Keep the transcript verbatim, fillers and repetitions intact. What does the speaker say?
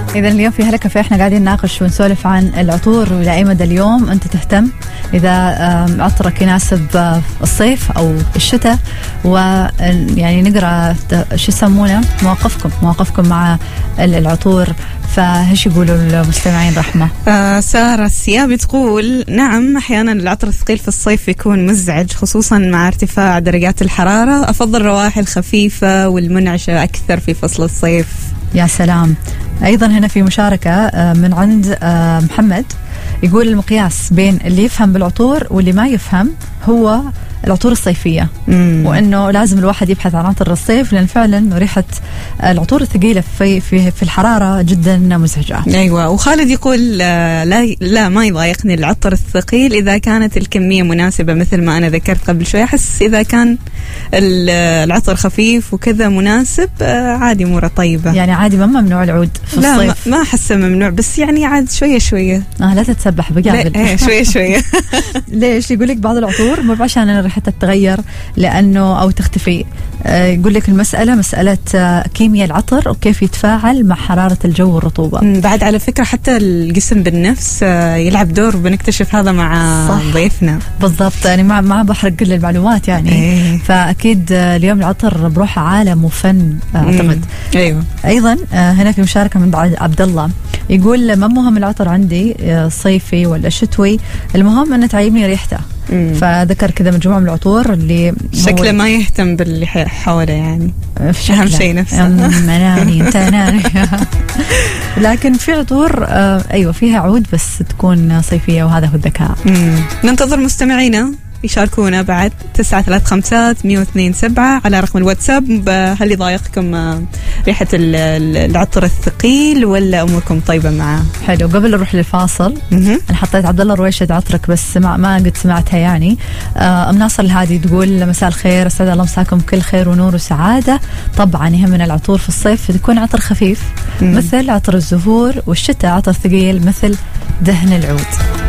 إذا اليوم في هلا كافيه احنا قاعدين نناقش ونسولف عن العطور وإلى أي مدى اليوم أنت تهتم إذا عطرك يناسب الصيف أو الشتاء، ويعني نقرأ شو يسمونه مواقفكم مواقفكم مع العطور. فهش يقولوا المستمعين رحمة؟ آه سارة السيابي تقول نعم أحيانا العطر الثقيل في الصيف يكون مزعج خصوصا مع ارتفاع درجات الحرارة، أفضل الروائح الخفيفة والمنعشة أكثر في فصل الصيف. يا سلام. أيضا هنا في مشاركة من عند محمد يقول المقياس بين اللي يفهم بالعطور واللي ما يفهم هو العطور الصيفية، مم. وأنه لازم الواحد يبحث عن عطر الصيف لأن فعلا ريحة العطور الثقيلة في في في الحرارة جدا مزعجة. أيوة. وخالد يقول لا لا ما يضايقني العطر الثقيل إذا كانت الكمية مناسبة مثل ما أنا ذكرت قبل شوي. أحس إذا كان العطر خفيف وكذا مناسب عادي أموره طيبة. يعني عادي ما ممنوع العود في لا الصيف؟ لا ما أحسه ممنوع، بس يعني عاد شوية شوية. آه لا تتسبح بقابل. ايه شوية شوية. ليش؟ يقول لك بعض العطور مو عشان ريحتها تتغير لأنه أو تختفي، يقول لك المسألة مسألة كيمياء العطر وكيف يتفاعل مع حرارة الجو والرطوبة. بعد على فكرة حتى الجسم بالنفس يلعب دور، بنكتشف هذا مع صح. ضيفنا بالضبط. يعني ما ما بحرق كل المعلومات يعني. ايه. فأكيد اليوم العطر بروحه عالم وفن أعتقد. أيوة. أيضا هنا في مشاركة من عبد الله يقول ما مهم العطر عندي صيفي ولا شتوي، المهم أن تعيبني ريحته. مم. فذكر كذا مجموعة من العطور اللي شكله ما يهتم باللي حوله، يعني أهم شيء نفسه. مناني انت ناني. لكن في عطور آه أيوة فيها عود بس تكون صيفية، وهذا هو الذكاء. ننتظر مستمعينا يشاركونا بعد تسعة ثلاثة خمسة مية واثنين سبعة على رقم الواتساب. هل يضايقكم ريحة العطر الثقيل ولا أموركم طيبة معاه؟ حلو. قبل نروح للفاصل أنا حطيت عبد الله رويشة عطرك بس ما, ما قد سمعتها يعني. أم ناصر الهادي تقول مساء الخير، أسعد الله مساكم كل خير ونور وسعادة. طبعا يهمنا العطور في الصيف تكون عطر خفيف مم. مثل عطر الزهور، والشتاء عطر ثقيل مثل دهن العود.